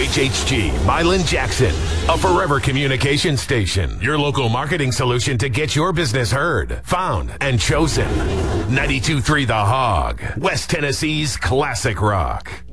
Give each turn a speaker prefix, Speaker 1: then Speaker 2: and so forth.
Speaker 1: WHHG, Milan Jackson, a forever communication station. Your local marketing solution to get your business heard, found, and chosen. 92.3 The Hog, West Tennessee's classic rock.